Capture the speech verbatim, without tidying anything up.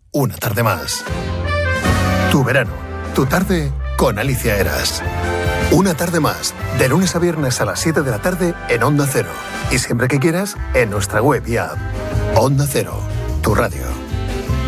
una tarde más. Tu verano, tu tarde con Alicia Eras. Una tarde más, de lunes a viernes a las siete de la tarde en Onda Cero. Y siempre que quieras, en nuestra web y app. Onda Cero, tu radio.